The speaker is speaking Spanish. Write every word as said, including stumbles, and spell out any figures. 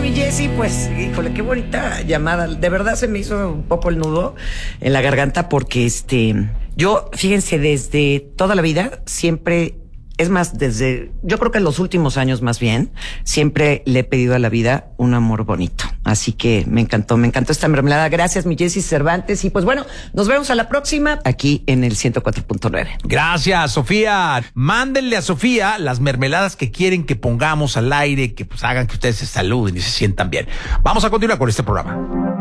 mi Jessy, pues, híjole, qué bonita llamada. De verdad se me hizo un poco el nudo en la garganta porque, este, yo, fíjense, desde toda la vida siempre... Es más, desde, yo creo que en los últimos años más bien, siempre le he pedido a la vida un amor bonito. Así que me encantó, me encantó esta mermelada. Gracias, mi Jessy Cervantes. Y pues bueno, nos vemos a la próxima aquí en el ciento cuatro punto nueve. Gracias, Sofía. Mándenle a Sofía las mermeladas que quieren que pongamos al aire, que pues hagan que ustedes se saluden y se sientan bien. Vamos a continuar con este programa.